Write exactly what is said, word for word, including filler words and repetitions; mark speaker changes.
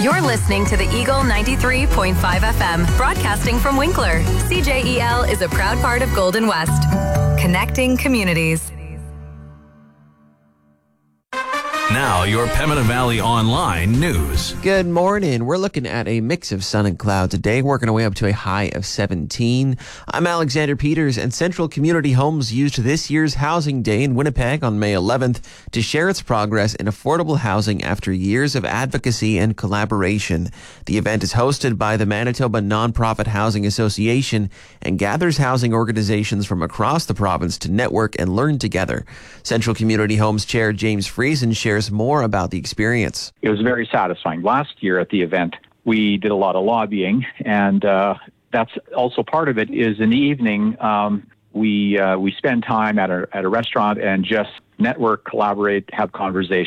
Speaker 1: You're listening to the Eagle ninety-three point five F M, broadcasting from Winkler. C J E L is a proud part of Golden West, connecting communities.
Speaker 2: Now, your Pembina Valley Online news.
Speaker 3: Good morning. We're looking at a mix of sun and cloud today, working our way up to a high of seventeen. I'm Alexander Peters, and Central Community Homes used this year's Housing Day in Winnipeg on May eleventh to share its progress in affordable housing after years of advocacy and collaboration. The event is hosted by the Manitoba Nonprofit Housing Association and gathers housing organizations from across the province to network and learn together. Central Community Homes Chair James Friesen shares more about the experience.
Speaker 4: It was very satisfying. Last year at the event, we did a lot of lobbying, and uh, that's also part of it is in the evening, um, we uh, we spend time at a, at a restaurant and just network, collaborate, have conversations.